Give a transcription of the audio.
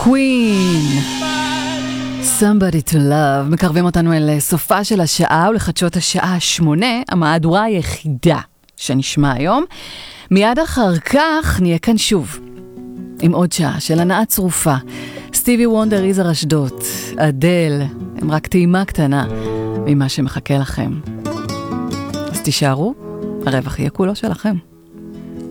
קווין, Somebody to Love. מקרבים אותנו אל סופה של השעה ולחדשות השעה 8, המהדורה היחידה שנשמע היום. מיד אחר כך נהיה כאן שוב עם עוד שעה של הנאה צרופה. סטיבי וונדר, יזהר אשדוד, אדל, הם רק טעימה קטנה ממה שמחכה לכם. אז תישארו, הרווח יהיה כולו שלכם.